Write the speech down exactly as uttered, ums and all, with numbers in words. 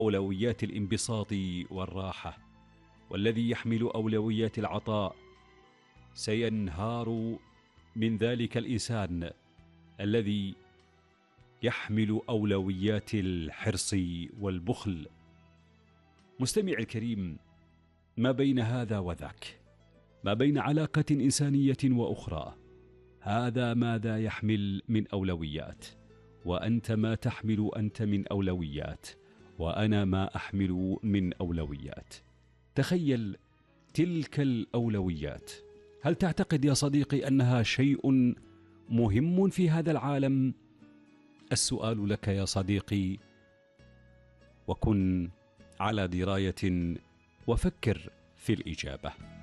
أولويات الانبساط والراحة، والذي يحمل أولويات العطاء سينهار من ذلك الإنسان الذي يحمل أولويات الحرص والبخل. مستمع الكريم، ما بين هذا وذاك، ما بين علاقة إنسانية وأخرى، هذا ماذا يحمل من أولويات، وأنت ما تحمل أنت من أولويات، وأنا ما أحمل من أولويات. تخيل تلك الأولويات، هل تعتقد يا صديقي أنها شيء مهم في هذا العالم؟ السؤال لك يا صديقي، وكن على دراية وفكر في الإجابة.